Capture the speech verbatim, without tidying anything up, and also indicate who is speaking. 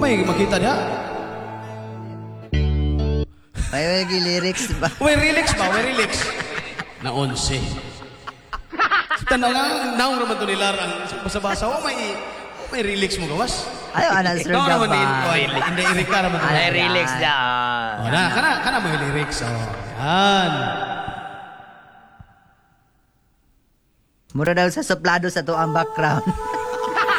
Speaker 1: may makita niya.
Speaker 2: May may lyrics ba?
Speaker 1: May relax ba? May relax. Na onse. Tanaw nga, naong naman ito nila ang basa-basa. Oh, may, may relax mo gawas.
Speaker 2: Ayaw, anasir
Speaker 1: Ikaw
Speaker 2: ka
Speaker 1: naman,
Speaker 2: ba?
Speaker 1: hindi, hindi, Erika naman.
Speaker 2: Ay,
Speaker 3: Ay, relax na.
Speaker 1: Oh, na, kana, kana may lyrics. Oh, yan.
Speaker 2: Mura daw sa suplado sa to ang background.